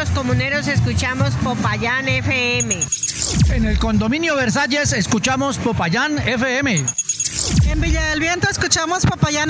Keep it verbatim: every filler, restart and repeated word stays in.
los comuneros escuchamos Popayán F M. En el condominio Versalles escuchamos Popayán F M. En Villa del Viento escuchamos Popayán